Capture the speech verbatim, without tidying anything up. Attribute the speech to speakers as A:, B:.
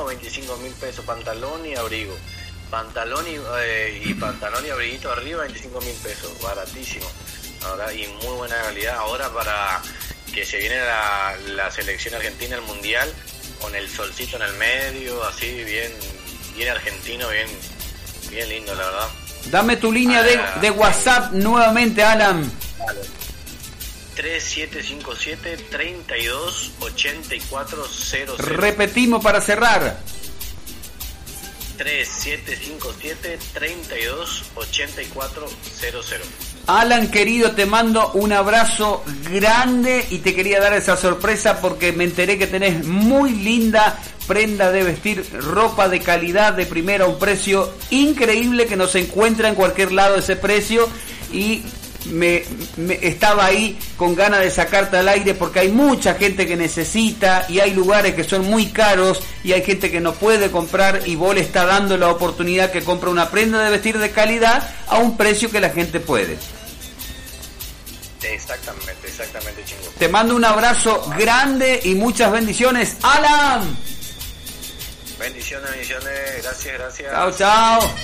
A: veinticinco mil pesos, pantalón y abrigo. Pantalón y, eh, y pantalón y abriguito arriba, veinticinco mil pesos, baratísimo. Ahora, y muy buena calidad. Ahora para que se viene la, la selección argentina, el mundial, con el solcito en el medio, así bien, bien argentino, bien, bien lindo, la verdad.
B: Dame tu línea de, de WhatsApp nuevamente, Alan.
A: Vale. tres siete cinco siete, tres dos ocho cuatro cero cero.
B: Repetimos para cerrar.
A: tres siete cinco siete, tres dos ocho cuatro cero cero.
B: Alan, querido, te mando un abrazo grande y te quería dar esa sorpresa porque me enteré que tenés muy linda prenda de vestir, ropa de calidad, de primera, a un precio increíble que no se encuentra en cualquier lado ese precio, y me, me estaba ahí con ganas de sacarte al aire porque hay mucha gente que necesita y hay lugares que son muy caros y hay gente que no puede comprar, y vos le está dando la oportunidad que compre una prenda de vestir de calidad a un precio que la gente puede.
A: Exactamente, exactamente, chingo.
B: Te mando un abrazo grande y muchas bendiciones, Alan.
A: Bendiciones, bendiciones, gracias, gracias.
B: Chao, chao.